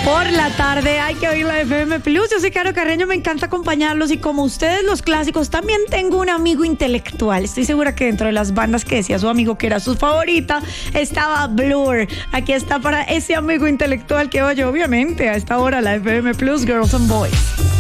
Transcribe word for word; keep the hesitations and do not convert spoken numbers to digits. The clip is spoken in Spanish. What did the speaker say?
Por la tarde hay que oír la F M Plus. Yo soy Caro Carreño, me encanta acompañarlos y como ustedes los clásicos, también tengo un amigo intelectual. Estoy segura que dentro de las bandas que decía su amigo que era su favorita estaba Blur. Aquí está para ese amigo intelectual que oye obviamente a esta hora la F M Plus, Girls and Boys.